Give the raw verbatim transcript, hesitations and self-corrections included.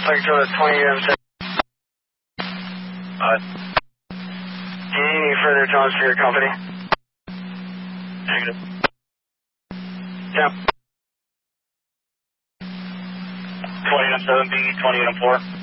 Suspect to the twenty M seven. Uh, do you need any further tones for your company? Negative. Yeah. twenty M seven B, twenty M four.